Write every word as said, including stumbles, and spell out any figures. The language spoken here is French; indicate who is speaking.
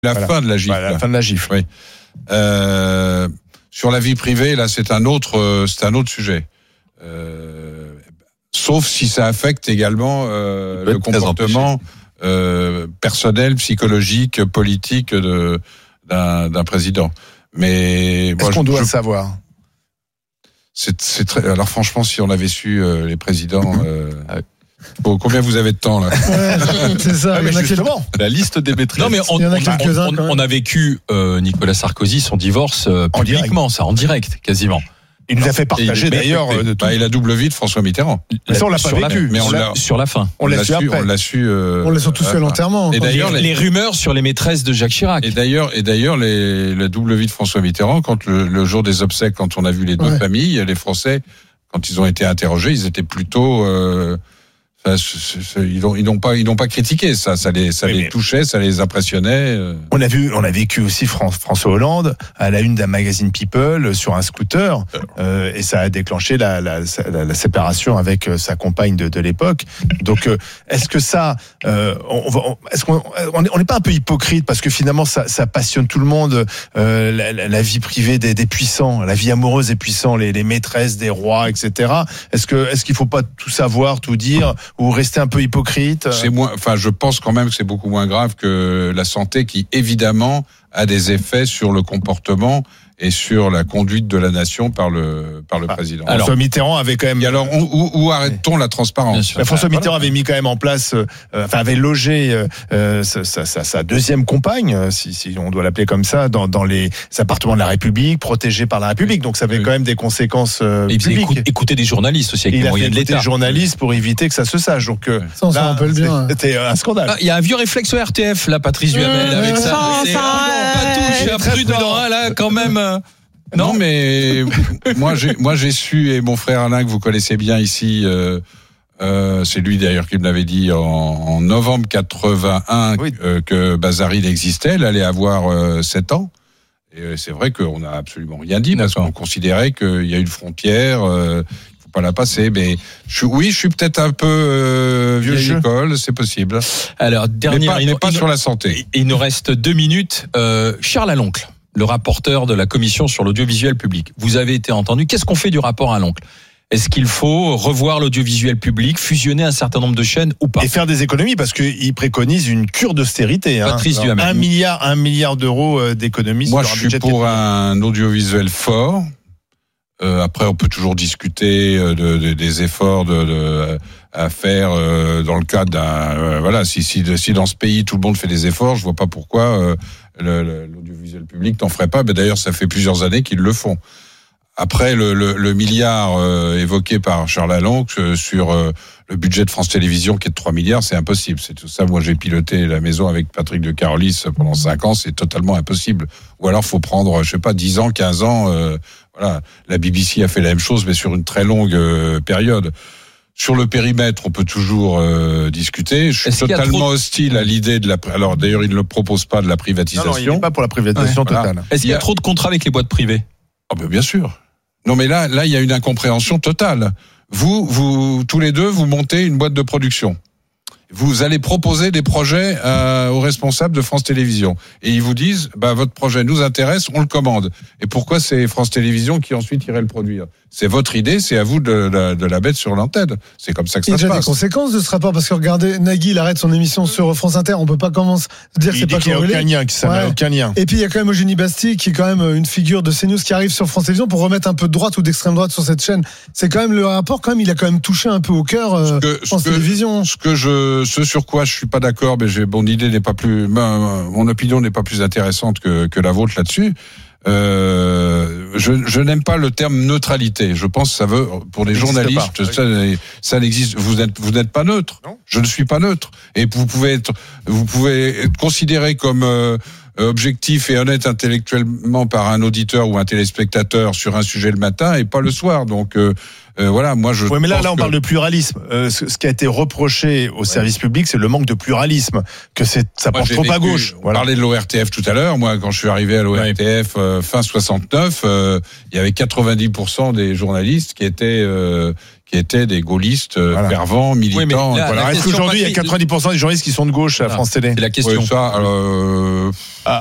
Speaker 1: La
Speaker 2: voilà.
Speaker 1: fin de la gifle.
Speaker 2: Voilà, la fin de la gifle.
Speaker 1: Oui. Euh, sur la vie privée, là, c'est un autre, euh, c'est un autre sujet. Euh, sauf si ça affecte également euh, le comportement euh, personnel, psychologique, politique de, d'un, d'un président. Mais
Speaker 2: est-ce
Speaker 1: bon,
Speaker 2: qu'on
Speaker 1: je,
Speaker 2: doit
Speaker 1: je,
Speaker 2: savoir?
Speaker 1: C'est, c'est très. Alors franchement, si on avait su euh, les présidents. Euh, Bon, combien vous avez de temps là?
Speaker 3: Ouais, c'est ça.
Speaker 2: Ah, mais justement,
Speaker 4: la liste des maîtresses.
Speaker 5: Non mais on,
Speaker 3: Il y en a
Speaker 5: on,
Speaker 3: quelques-uns,
Speaker 5: on,
Speaker 3: quand même.
Speaker 5: on a vécu euh, Nicolas Sarkozy son divorce euh,
Speaker 2: En
Speaker 5: publiquement, ça en direct quasiment.
Speaker 2: il nous a fait partager
Speaker 1: Et-
Speaker 2: d'ailleurs
Speaker 1: mais-
Speaker 2: de tout.
Speaker 1: bah, et la double vie de François Mitterrand.
Speaker 2: Mais ça, on l'a pas
Speaker 5: Sur la-
Speaker 2: vécu.
Speaker 1: Mais on
Speaker 5: sur,
Speaker 1: l'a-
Speaker 5: la, sur la fin.
Speaker 2: On l'a su après.
Speaker 1: On l'a su. Euh,
Speaker 3: On l'a surtout su à l'enterrement.
Speaker 1: Et
Speaker 3: Quand-
Speaker 1: d'ailleurs,
Speaker 5: les,
Speaker 1: les-
Speaker 5: les rumeurs sur les maîtresses de Jacques Chirac.
Speaker 1: Et d'ailleurs, et d'ailleurs, les, la double vie de François Mitterrand, quand le, le jour des obsèques, quand on a vu les deux
Speaker 3: Ouais.
Speaker 1: familles, les Français, quand ils ont été interrogés, ils étaient plutôt. Euh, ça, c'est- c'est- ils n'ont ils n'ont pas ils n'ont pas critiqué ça, ça les ça
Speaker 2: Oui,
Speaker 1: les
Speaker 2: mais-
Speaker 1: touchait, ça les impressionnait. euh.
Speaker 2: On a vu, on a vécu aussi Fran- François Hollande à la une d'un magazine People sur un scooter, euh, et ça a déclenché la, la, la, la séparation avec euh, sa compagne de, de l'époque. Donc, euh, est-ce que ça, euh, on, va- on- est-ce qu'on on est- on n'est pas un peu hypocrite parce que finalement ça, ça passionne tout le monde, euh, la, la, la vie privée des, des puissants, la vie amoureuse des puissants, les, les maîtresses des rois, et cetera. Est-ce que est-ce qu'il faut pas tout savoir, tout dire, ou rester un peu hypocrite?
Speaker 1: C'est moins, enfin, je pense quand même que c'est beaucoup moins grave que la santé, qui évidemment a des effets sur le comportement et sur la conduite de la nation par le par le
Speaker 2: Ah,
Speaker 1: président.
Speaker 2: Alors, François Mitterrand avait quand même.
Speaker 1: Et alors, on- où, où arrête-t-on la transparence?
Speaker 5: Bien sûr.
Speaker 2: Mais François
Speaker 1: Ah,
Speaker 2: Mitterrand
Speaker 1: voilà.
Speaker 2: avait mis quand même en place, euh, enfin avait logé euh, euh, sa, sa, sa, sa deuxième compagne, euh, si, si on doit l'appeler comme ça, dans, dans les appartements de la République, protégés par la République. Donc ça avait
Speaker 5: Oui.
Speaker 2: quand même des conséquences euh,
Speaker 5: Et il faisait
Speaker 2: publiques.
Speaker 5: écouter, écouter des journalistes aussi avec
Speaker 2: Il
Speaker 5: les
Speaker 2: a fait
Speaker 5: moyens de
Speaker 2: écouter
Speaker 5: l'État.
Speaker 2: les journalistes pour éviter que ça se sache. Donc euh,
Speaker 3: Ça, on s'en
Speaker 2: là,
Speaker 3: rappelle bien.
Speaker 2: c'était un scandale.
Speaker 5: Ah, il y a un vieux réflexe au R T F là, Patrice Duhamel,
Speaker 3: Ouais,
Speaker 5: avec
Speaker 3: ouais,
Speaker 5: ça.
Speaker 3: ouais.
Speaker 5: C'est
Speaker 3: Ça,
Speaker 5: ah, bon, pas
Speaker 3: ouais.
Speaker 5: touche,
Speaker 2: Très
Speaker 5: prudent,
Speaker 2: prudent.
Speaker 5: hein, là, quand même. euh,
Speaker 1: Non, mais moi j'ai moi j'ai su, et mon frère Alain que vous connaissez bien ici, euh, euh, c'est lui d'ailleurs qui me l'avait dit en, en novembre quatre-vingt-un,
Speaker 2: Oui.
Speaker 1: euh, que Bazarine existait. Elle allait avoir euh, sept ans. Et euh, c'est vrai qu'on n'a absolument rien dit parce
Speaker 5: D'accord.
Speaker 1: qu'on considérait qu'il y a une frontière. Euh, il faut pas la passer. Mais je, oui, je suis peut-être un peu euh,
Speaker 2: Vieux
Speaker 1: vieille
Speaker 2: jeu.
Speaker 1: école, c'est possible.
Speaker 5: Alors,
Speaker 1: Mais
Speaker 5: dernière,
Speaker 1: pas,
Speaker 5: il,
Speaker 1: mais
Speaker 5: nous-
Speaker 1: pas
Speaker 5: il
Speaker 1: sur
Speaker 5: nous-
Speaker 1: la santé.
Speaker 5: il nous reste deux minutes. Euh, Charles Aloncle, le rapporteur de la commission sur l'audiovisuel public. Vous avez été entendu. Qu'est-ce qu'on fait du rapport Aloncle? Est-ce qu'il faut revoir l'audiovisuel public, fusionner un certain nombre de chaînes ou pas?
Speaker 2: Et faire des économies parce qu'il préconise une cure d'austérité. Hein.
Speaker 5: Patrice
Speaker 2: Alors,
Speaker 5: Duhamel.
Speaker 2: un milliard, un milliard d'euros euh, d'économies.
Speaker 1: Moi,
Speaker 2: sur un
Speaker 1: je
Speaker 2: budget
Speaker 1: suis
Speaker 2: de
Speaker 1: pour
Speaker 2: quatre-
Speaker 1: un audiovisuel fort. Euh, après, on peut toujours discuter euh, de, de- des efforts de, de, à faire euh, dans le cadre d'un. Euh, voilà, si, si, si dans ce pays tout le monde fait des efforts, je vois pas pourquoi euh, le, le, l'audiovisuel public n'en ferait pas. Mais d'ailleurs, ça fait plusieurs années qu'ils le font. Après, le, le, le milliard euh, évoqué par Charles Aloncle euh, sur euh, le budget de France Télévisions qui est de trois milliards, c'est impossible. C'est tout ça. Moi, j'ai piloté la maison avec Patrick de Carolis pendant cinq ans, c'est totalement impossible. Ou alors, faut prendre, je sais pas, dix ans, quinze ans. Euh, voilà, la B B C a fait la même chose, mais sur une très longue euh, période. Sur le périmètre, on peut toujours euh, discuter. Je suis
Speaker 5: Est-ce qu'il y a
Speaker 1: totalement
Speaker 5: trop de-
Speaker 1: hostile à l'idée de la. Alors, d'ailleurs, il ne le propose pas de la
Speaker 2: Non,
Speaker 1: privatisation.
Speaker 2: non, il n'est pas pour la privatisation
Speaker 1: Ouais, voilà.
Speaker 2: totale.
Speaker 5: Est-ce qu'il y a
Speaker 1: il y a-
Speaker 5: trop de contrats avec les boîtes privées?
Speaker 1: Ah ben bien sûr. Non mais là, là il y a une incompréhension totale. Vous, vous tous les deux, vous montez une boîte de production. Vous allez proposer des projets euh, aux responsables de France Télévisions et ils vous disent, bah votre projet nous intéresse, on le commande. Et pourquoi c'est France Télévisions qui ensuite irait le produire? C'est votre idée, c'est à vous de, de, de la mettre sur l'antenne. C'est comme ça que
Speaker 3: Il y a
Speaker 1: ça se
Speaker 3: déjà des
Speaker 1: passe.
Speaker 3: conséquences de ce rapport parce que regardez, Nagui il arrête son émission sur France Inter, on peut pas commencer à dire que
Speaker 2: Il
Speaker 3: c'est
Speaker 2: dit
Speaker 3: pas
Speaker 2: qu'il n'y a
Speaker 3: corrélé.
Speaker 2: aucun lien, que ça n'a
Speaker 3: Ouais.
Speaker 2: aucun lien.
Speaker 3: Et puis il y a quand même Eugénie Bastier qui est quand même une figure de CNews qui arrive sur France Télévisions pour remettre un peu de droite ou d'extrême droite sur cette chaîne. C'est quand même le rapport, quand même, il a quand même touché un peu au cœur euh,
Speaker 1: Ce que-
Speaker 3: France
Speaker 1: ce que-
Speaker 3: Télévisions.
Speaker 1: Ce que je, ce sur quoi je suis pas d'accord, mais j'ai, mon idée n'est pas plus, ben, mon opinion n'est pas plus intéressante que, que la vôtre là-dessus. Euh, je, je n'aime pas le terme neutralité. Je pense que ça veut, pour les
Speaker 2: Ça n'existe
Speaker 1: journalistes,
Speaker 2: pas.
Speaker 1: ça, ça n'existe. Vous n'êtes, vous n'êtes pas neutre.
Speaker 2: Non.
Speaker 1: Je ne suis pas neutre. Et vous pouvez être, vous pouvez être considéré comme euh, objectif et honnête intellectuellement par un auditeur ou un téléspectateur sur un sujet le matin et pas le soir. Donc euh, euh, voilà, moi je.
Speaker 2: Oui, mais là,
Speaker 1: pense
Speaker 2: là, on
Speaker 1: que-
Speaker 2: parle de pluralisme. Euh, ce, ce qui a été reproché au service public, c'est le manque de pluralisme, que c'est, ça
Speaker 1: Moi,
Speaker 2: penche
Speaker 1: j'ai
Speaker 2: trop à
Speaker 1: vécu-
Speaker 2: gauche.
Speaker 1: On
Speaker 2: Voilà.
Speaker 1: parlait de l'O R T F tout à l'heure. Moi, quand je suis arrivé à l'O R T F euh, fin soixante-neuf, euh, il y avait quatre-vingt-dix pour cent des journalistes qui étaient euh, qui étaient des gaullistes euh,
Speaker 2: Voilà.
Speaker 1: fervents, militants.
Speaker 5: Oui, mais là,
Speaker 2: Voilà,
Speaker 5: la
Speaker 2: est-ce
Speaker 5: question,
Speaker 2: qu'aujourd'hui, il y a
Speaker 5: Patrick,
Speaker 2: quatre-vingt-dix pour cent des journalistes qui sont de gauche à
Speaker 5: Ah,
Speaker 2: France Télé?
Speaker 5: c'est la question.
Speaker 1: Ouais, ça, euh,